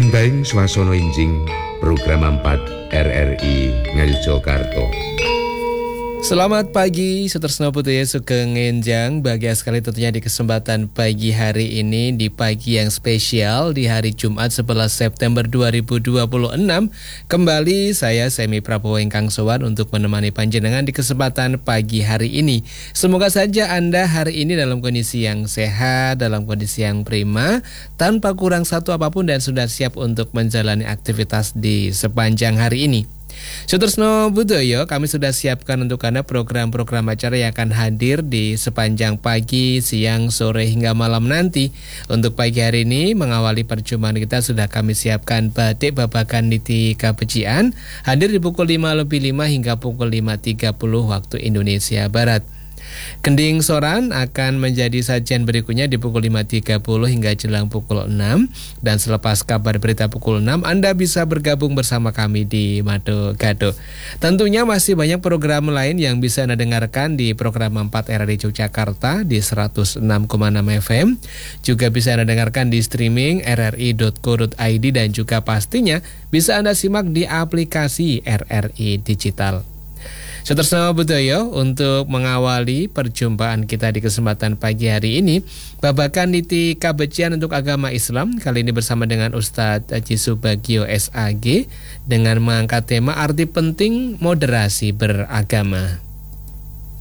Gentaing swasana enjing program 4 RRI Ngayogyakarta. Selamat pagi, Sutresno Putri Sugeng Enjang. Bahagia sekali tentunya di kesempatan pagi hari ini, di pagi yang spesial di hari Jumat 11 September 2026. Kembali saya Semi Prabowo ingkang sowan untuk menemani panjenengan di kesempatan pagi hari ini. Semoga saja Anda hari ini dalam kondisi yang sehat, dalam kondisi yang prima, tanpa kurang satu apapun dan sudah siap untuk menjalani aktivitas di sepanjang hari ini. Sutresno Budoyo, kami sudah siapkan untuk Anda program-program acara yang akan hadir di sepanjang pagi, siang, sore hingga malam nanti. Untuk pagi hari ini mengawali perjumpaan kita sudah kami siapkan batik babakan niti kabecian, hadir di pukul 5 lebih 5 hingga pukul 5.30 waktu Indonesia Barat. Gending Soran akan menjadi sajian berikutnya di pukul 5.30 hingga jelang pukul 6. Dan selepas kabar berita pukul 6, Anda bisa bergabung bersama kami di Mado Gado. Tentunya masih banyak program lain yang bisa Anda dengarkan di program 4 RRI Yogyakarta di 106,6 FM. Juga bisa Anda dengarkan di streaming rri.co.id dan juga pastinya bisa Anda simak di aplikasi RRI Digital. Sutresno Budoyo, untuk mengawali perjumpaan kita di kesempatan pagi hari ini, babakan niti kabecian untuk agama Islam, kali ini bersama dengan Ustadz Haji Subagio SAG dengan mengangkat tema arti penting moderasi beragama.